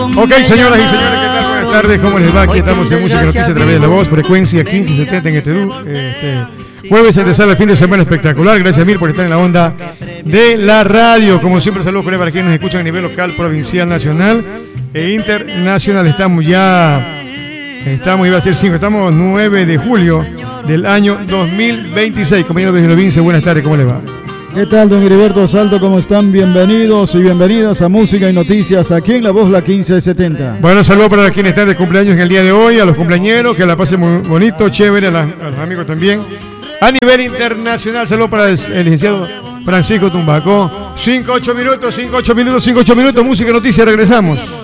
Ok, señoras y señores, ¿qué tal? Buenas tardes, ¿cómo les va? Aquí estamos en Música Noticia a través de la voz, frecuencia 1570 en jueves empezar el fin de semana espectacular. Gracias mil por estar en la onda de la radio. Como siempre, saludos para quienes nos escuchan a nivel local, provincial, nacional e internacional. Iba a ser 5, estamos 9 de julio del año 2026. Compañero de Vince, buenas tardes, ¿cómo les va? ¿Qué tal, don Heriberto Salto? ¿Cómo están? Bienvenidos y bienvenidas a Música y Noticias aquí en La Voz, la 1570. Bueno, saludos para quienes están de cumpleaños en el día de hoy, a los cumpleañeros, que la pasen muy bonito, chévere, a los amigos también. A nivel internacional, saludos para el licenciado Francisco Tumbaco. 5-8 minutos, música y noticias, regresamos.